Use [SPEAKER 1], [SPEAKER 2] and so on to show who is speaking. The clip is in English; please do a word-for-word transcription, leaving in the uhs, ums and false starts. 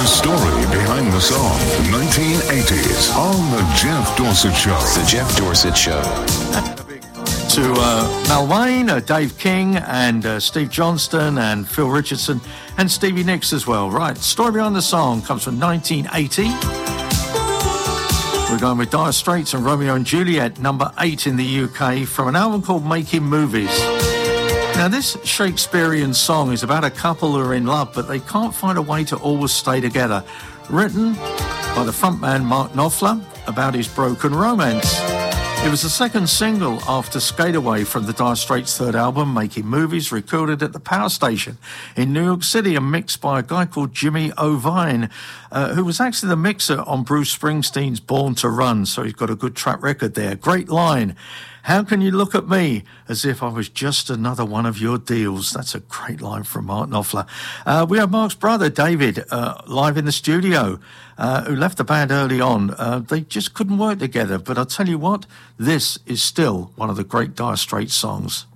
[SPEAKER 1] The story behind the song, nineteen eighties, on The Jeff Dorsett Show.
[SPEAKER 2] The Jeff Dorsett Show.
[SPEAKER 3] To uh, Mel Wayne, uh, Dave King, and uh, Steve Johnston, and Phil Richardson, and Stevie Nicks as well. Right, story behind the song comes from nineteen eighty. We're going with Dire Straits and Romeo and Juliet, number eight in the U K, from an album called Making Movies. Now, this Shakespearean song is about a couple who are in love, but they can't find a way to always stay together. Written by the frontman Mark Knopfler about his broken romance. It was the second single after Skate Away from the Dire Straits' third album, Making Movies, recorded at the Power Station in New York City and mixed by a guy called Jimmy Ovine, uh, who was actually the mixer on Bruce Springsteen's Born to Run, so he's got a good track record there. Great line. How can you look at me as if I was just another one of your deals? That's a great line from Mark Knopfler. Uh, we have Mark's brother, David, uh, live in the studio, uh, who left the band early on. Uh, they just couldn't work together. But I'll tell you what, this is still one of the great Dire Straits songs.